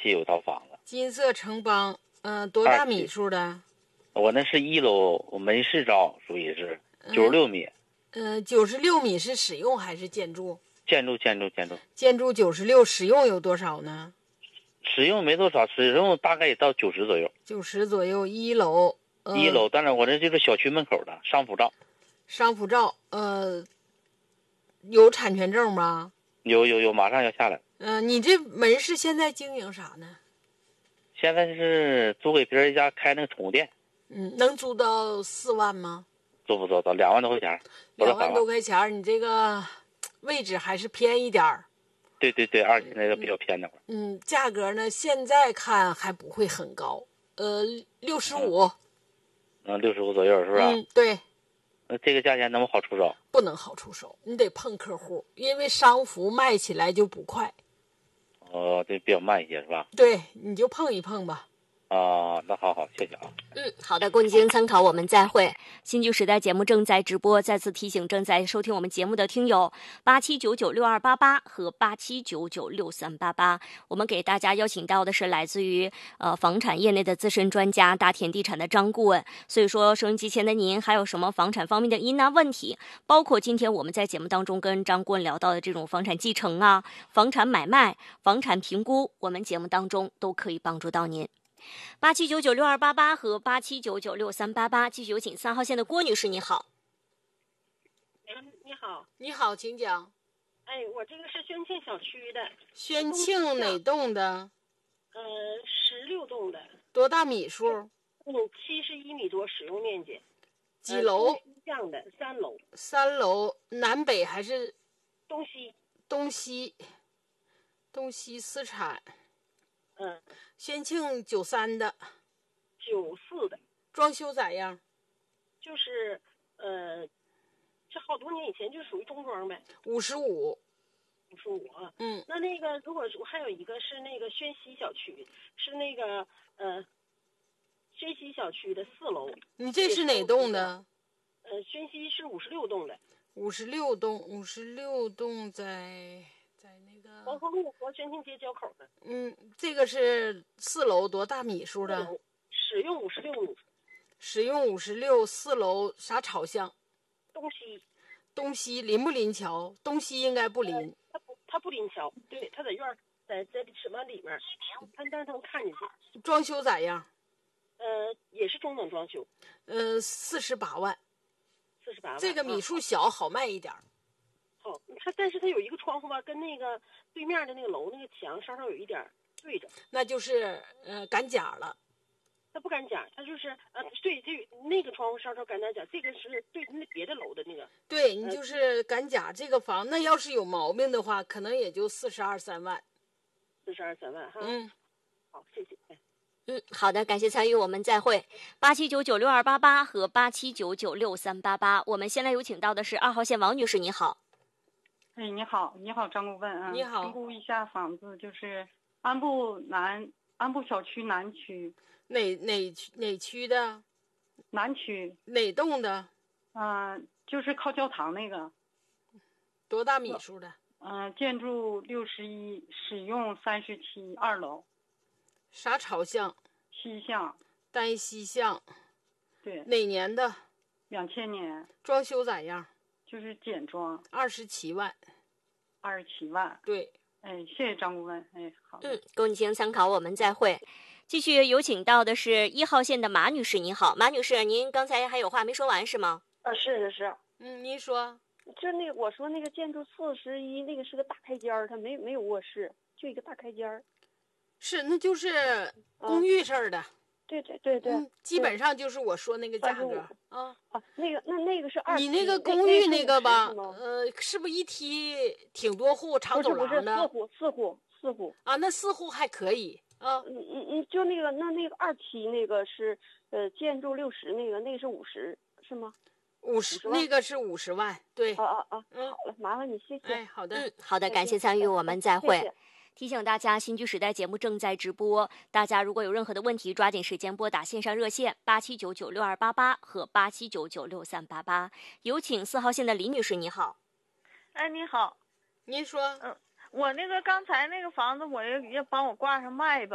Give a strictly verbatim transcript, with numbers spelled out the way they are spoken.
期有套房子。 金色城邦，嗯、呃，多大米数的？ 我那是一楼门市照，属于是九十六米。 嗯，九十六米是使用还是建筑？ 建筑建筑建筑。 建筑九十六，使用有多少呢？ 使用没多少，使用大概也到九十左右。 九十左右，一楼。呃、 一楼，当然我这就是小区门口的商辅照。 商辅照，呃，有产权证吗？ 有有有，马上要下来。 嗯、呃，你这门市现在经营啥呢？ 现在是租给别人家开那个宠物店。 嗯，能租到四万吗？ 租不租到两万多块钱？ 两万多块钱，你这个位置还是偏一点儿。 对对对，二期那个比较偏的。 嗯，价格呢，现在看还不会很高，呃，六十五。 嗯，六十五左右是吧？ 嗯，对。 那这个价钱能不好出手？ 不能好出手，你得碰客户，因为商服卖起来就不快。 哦，这比较慢一些是吧？ 对，你就碰一碰吧。 啊，那好好，谢谢啊。 嗯，好的，供您进行参考，我们再会。新剧时代节目正在直播，再次提醒正在收听我们节目的听友，八七九九六二八八和八七九九六三八八。我们给大家邀请到的是来自于呃房产业内的资深专家大田地产的张顾问。所以说，收音机前的您还有什么房产方面的疑难问题，包括今天我们在节目当中跟张顾问聊到的这种房产继承啊、房产买卖、房产评估，我们节目当中都可以帮助到您。八七九九六二八八和八七九九六三八八，继续有请三号线的郭女士，你好。 嗯，你好， 你好，请讲。 哎，我这个是宣庆小区的。 宣庆哪栋的？ 呃，十六栋的。 多大米数？ 嗯，七十一米多，使用面积。 几楼？ 呃、这样的，三楼。 三楼，南北还是？ 东西。 东西。东西私产。 嗯。 宣庆九三的。 九四的。 装修咋样？ 就是呃，这好多年以前就属于中装呗。 五十五。 五十五啊。 嗯。 那那个，如果我还有一个是那个宣西小区，是那个呃，宣西小区的四楼。 你这是哪栋的？ 呃，宣西是五十六栋的。 五十六栋，五十六栋在在那个黄河路和宣庆街交口的。 嗯，这个是四楼，多大米数的？ 使用五十六米。 使用五十六，四楼啥朝向？ 东西。 东西临不临桥？东西应该不临。 呃、它不，它不临桥。对，它在院儿，在在什么里面？它但是它能看进去。 装修咋样？ 呃，也是中等装修。 呃，四十八万。 四十八万。 这个米数小，好卖一点。 好，它但是它有一个窗户吧，跟那个对面的那个楼那个墙稍稍有一点对着。 那就是呃赶甲了。 它不赶甲，它就是呃对对，那个窗户稍稍赶点甲，这个是对那别的楼的那个。 对，你就是赶甲这个房，那要是有毛病的话，可能也就四十二三万。 四十二三万哈。 嗯， 好，谢谢。 嗯，好的，感谢参与，我们再会。八七九九六二八八和八七九九六三八八，我们现在有请到的是二号线王女士，你好。 哎，你好，你好，张顾问啊。 你好。 评估一下房子，就是安埠南安埠小区南区。 哪哪区哪区的？ 南区。 哪栋的？ 嗯、呃，就是靠教堂那个。 多大米数的？ 嗯、呃，建筑六十一，使用三十七，二楼。 啥朝向？ 西向。 单西向。 对。 哪年的？ 两千年。 装修咋样？ 就是简装。 二十七万。 二十七万。 对。 哎，谢谢张顾问。哎，好。 嗯，供你进行参考，我们再会。继续有请到的是一号线的马女士，你好，马女士，您刚才还有话没说完是吗？ 啊，是是是。 嗯，您说。 就那个我说那个建筑四十一，那个是个大开间儿，它没没有卧室，就一个大开间儿。 是，那就是公寓似的。 嗯、对对对对、 嗯，基本上就是我说那个价格啊。 啊，那个那那个是二。 你那个公寓那个吧，呃，是不是一梯挺多户长走廊的？ 不是不是，四户四户四户。 啊，那四户还可以啊。 嗯嗯嗯，就那个那那个二梯那个是呃建筑六十那个那个是五十是吗？ 五十那个是五十万，对。 啊啊啊！嗯，好了，麻烦你，谢谢。 哎，好的， 嗯，好的，感谢参与，我们再会。 谢谢。 提醒大家，新居时代节目正在直播，大家如果有任何的问题，抓紧时间拨打线上热线八七九九六二八八和八七九九六三八八。有请四号线的李女士，你好。 哎，你好， 您说。 嗯，我那个刚才那个房子，我也也帮我挂上卖吧。